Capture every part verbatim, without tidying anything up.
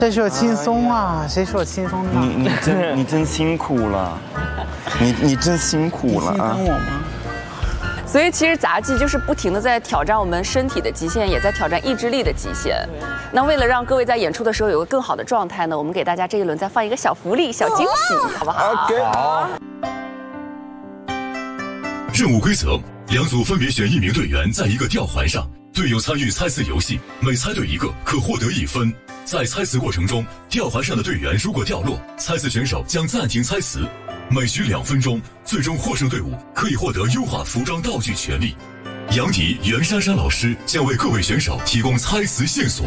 谁说轻松啊？谁说轻松呢？ 你你真你真辛苦了，你你真辛苦了啊！ 心疼我吗？ 所以其实杂技就是不停的在挑战我们身体的极限，也在挑战意志力的极限。那为了让各位在演出的时候有个更好的状态呢，我们给大家这一轮再放一个小福利、小惊喜，好不好 ？OK， 好。 任务规则：两组分别选一名队员，在一个吊环上，队友参与猜词游戏，每猜对一个可获得一分。在猜词过程中，吊环上的队员如果掉落，猜词选手将暂停猜词。每局两分钟，最终获胜队伍可以获得优化服装道具权利。杨迪、袁姗姗老师将为各位选手提供猜词线索。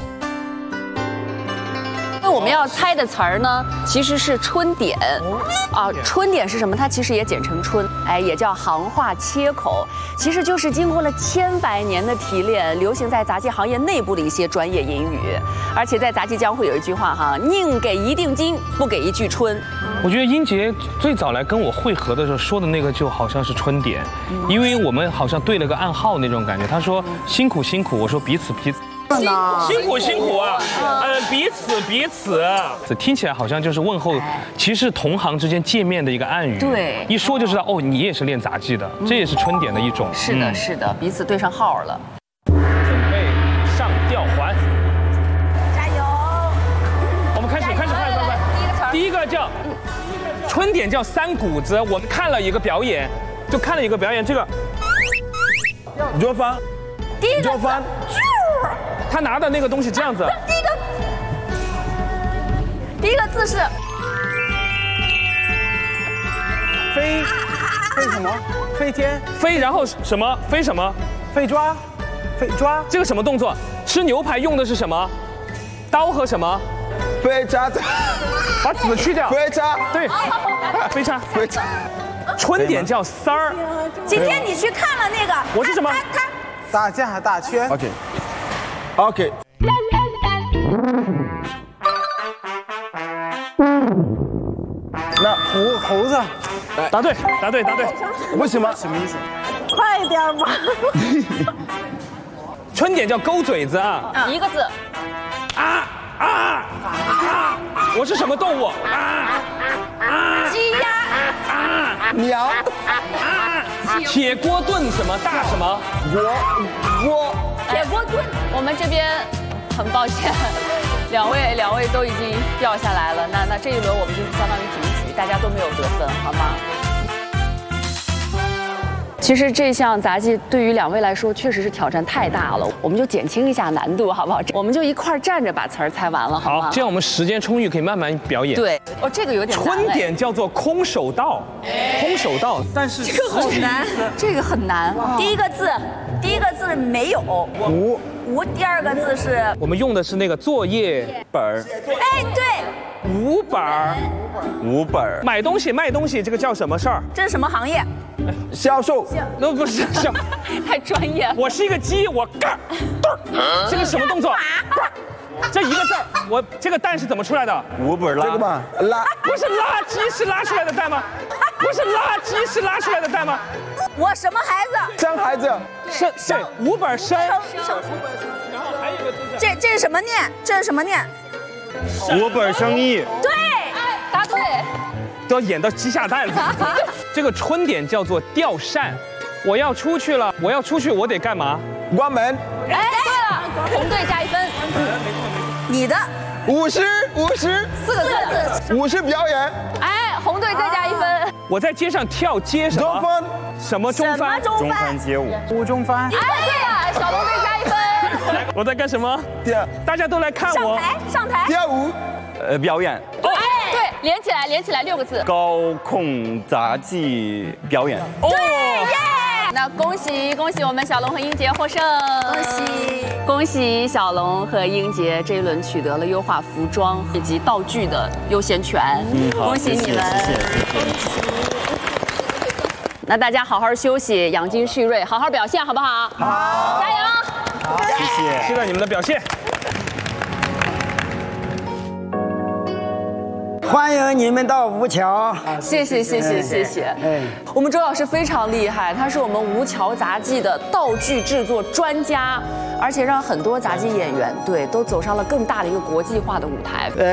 那我们要猜的词儿呢，其实是春点啊。春点是什么？它其实也简称春，哎，也叫行话切口，其实就是经过了千百年的提炼，流行在杂技行业内部的一些专业隐语。而且在杂技江湖有一句话哈，宁给一锭金，不给一句春。 我觉得英杰最早来跟我会合的时候说的那个就好像是春点，因为我们好像对了个暗号那种感觉。他说辛苦辛苦，我说彼此彼此。辛苦辛苦啊，呃，彼此彼此，这听起来好像就是问候，其实是同行之间见面的一个暗语。 对， 一说就知道哦，你也是练杂技的，这也是春点的一种。 是的，是的，彼此对上号了。 准备上吊环， 加油！ 我们开始，开始，快快快！第一个词儿，第一个叫春点叫三股子，我们看了一个表演，就看了一个表演，这个你就翻， 第一个你就翻。 他拿的那个东西这样子。 第一个，第一个字是飞，飞什么？飞天， 飞，然后什么？飞什么？ 飞抓，飞抓。 这个什么动作？吃牛排用的是什么？刀和什么？ 飞叉子， 把子去掉。 飞叉， 对，飞叉， 飞叉。 春点叫三儿。 今天你去看了那个， 我是什么？ 他大架大圈。 OK。OK。 那猴猴子， 答对，答对，答对。 为什么？ 什么意思？ 快点吧。 春点叫勾嘴子啊， 一个字。 啊啊啊！我是什么动物？啊啊！ 鸡鸭。 啊！ 鸟。 啊！铁锅炖什么？大什么？ 锅锅。 铁锅炖，我们这边很抱歉，两位两位都已经掉下来了。那那这一轮我们就是相当于平局，大家都没有得分，好吗？其实这项杂技对于两位来说确实是挑战太大了，我们就减轻一下难度，好不好？我们就一块站着把词儿猜完了，好吗？ 好，这样我们时间充裕，可以慢慢表演。 对，哦，这个有点难。 春点叫做空手道，空手道， 但是这个好难， 这个很难。 第一个字，第一个字没有无无，第二个字是我们用的是那个作业本儿， 哎对， 五本儿， 五本儿。 买东西卖东西，这个叫什么事儿？ 这是什么行业？ 销售。 那不是什么， 太专业了。 我是一个鸡，我嘎嘚儿，这个什么动作？这一个字儿，我这个蛋是怎么出来的？ 五本拉。这个嘛，拉。 不是拉鸡是拉出来的蛋吗？不是拉鸡是拉出来的蛋吗？ 我什么孩子？ 生孩子。 生对，五本生。 生然后还有一个字是这这是什么念？这是什么念？ 五本生意。 对， 答对。 都要演到鸡下蛋子。这个春点叫做吊扇，我要出去了，我要出去，我得干嘛？ 关门。 哎，对了，红队加一分。 你的五十五十四个字。 五十表演。 哎，红队再加一分。 我在街上跳街什么？ 中翻。 什么中翻？ 中翻街舞。 吴中翻。 哎，对了，小龙队加一分。 我在干什么？ 跳。 大家都来看我。 上台上台。 跳舞。呃，表演。 哦，对，连起来，连起来，六个字。 高空杂技表演。 哦。 那恭喜恭喜我们小龙和英杰获胜！ 恭喜恭喜小龙和英杰这一轮取得了优化服装以及道具的优先权。 嗯，好， 恭喜你们！ 谢谢谢谢。 那大家好好休息，养精蓄锐，好好表现，好不好？ 好， 加油！ 好，谢谢， 期待你们的表现。 欢迎你们到吴桥。 谢谢谢谢谢谢。 哎， 我们周老师非常厉害，他是我们吴桥杂技的道具制作专家，而且让很多杂技演员对都走上了更大的一个国际化的舞台。